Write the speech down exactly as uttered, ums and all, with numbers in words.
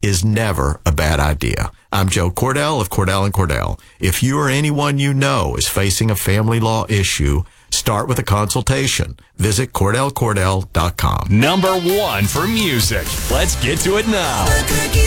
is never a bad idea. I'm Joe Cordell of Cordell and Cordell. If you or anyone you know is facing a family law issue, start with a consultation. Visit Cordell Cordell dot com. Number one for music. Let's get to it now.